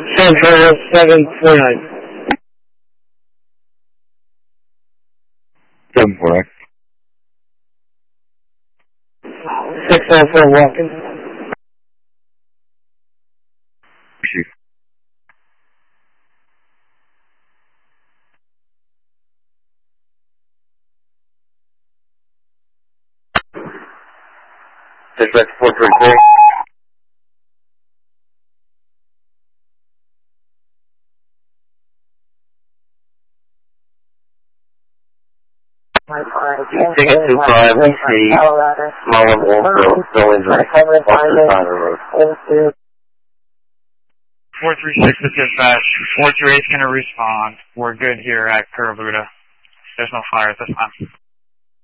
San Antonio 749. 749. 604 walking. Receive. Dispatch 433. Ticket 25, we see Mullen Wolfville, no injury. 436 is dispatch. 438 is going to respond. We're good here at Kurabuda. There's no fire at this time.